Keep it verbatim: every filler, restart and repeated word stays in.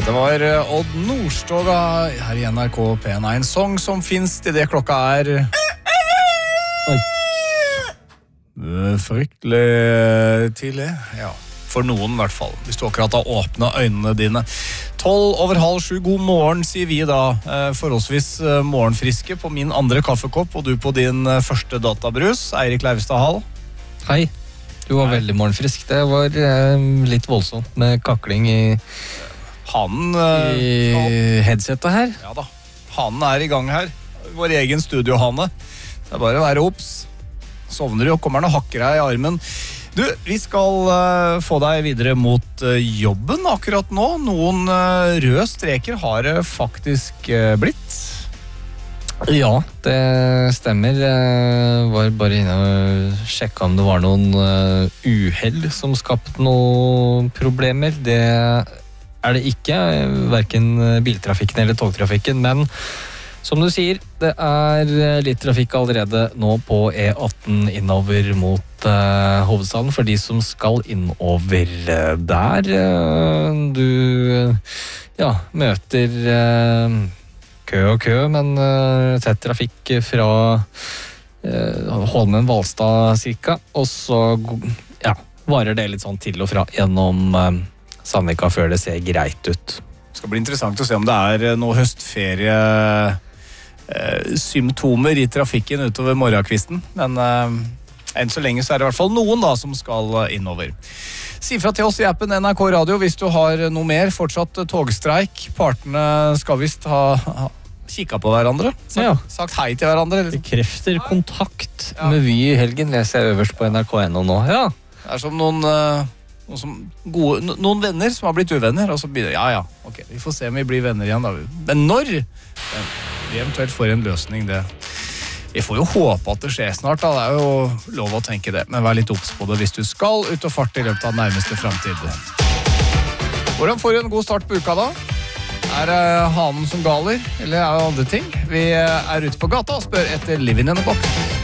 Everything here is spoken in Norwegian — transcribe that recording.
Det var Odd Nordstoga her i N R K P en, en sång som finnes til det klokka er Oi. Fryktelig tidlig, ja. For noen i hvert fall, hvis du akkurat har åpnet øynene dine. Tolv over halv sju, god morgen, sier vi da. Forholdsvis morgenfriske på min andre kaffekopp, og du på din første databrus. Eirik Leivestad Hall. Hei, du var Hei. Veldig morgenfrisk. Det var eh, litt voldsomt med kakling i, Hanen, eh, i headsetet her. Ja da, hanen er i gang her. Vår egen studiohane. Det er bare å være opps. Sovner du og kommer noen hakker her i armen. Du, vi skal uh, få deg videre mot uh, jobben akkurat nå. Noen uh, røde streker har det faktisk uh, blitt. Ja, det stemmer. Jeg var bare inne og sjekket om det var noen uh, uheld som skapte noen problemer. Det er det ikke, hverken biltrafikken eller togtrafikken, men som du sier, det er litt trafikk allerede nå på E atten innover mot uh, hovedstaden for de som skal innover uh, der. Uh, du ja, møter uh, kø og kø, men uh, tett trafikk fra uh, Holmen-Valstad cirka, og så ja, varer det litt sånn til og fra gjennom uh, Sandvika før det ser greit ut. Det skal bli interessant å se om det er noe høstferie symptomer i trafikken utover morgenkvisten, men uh, enn så lenge så er det i hvert fall noen da som skal innover. Si fra til oss i appen N R K Radio hvis du har noe mer. Fortsatt togstreik. Partene skal visst ha, ha kikket på hverandre, sagt, ja. sagt hei til hverandre. Liksom. Bekrefter kontakt ja. Med Vy i helgen, leser jeg øverst på N R K punkt no nå. Ja. Det er som noen, uh, noen, som gode, noen venner som har blitt uvenner, og så begynner ja, ja, ok, vi får se om vi blir venner igjen da. Men når vi eventuelt får en løsning, det jeg får jo håpe at det skjer snart da. Det er jo lov å tenke det, men vær litt obs på det hvis du skal ut og farte i løpet av nærmeste fremtid. Hvordan får du en god start på uka da? Er det hanen som galer, eller er det andre ting? Vi er ute på gata og spør etter Living in a Box.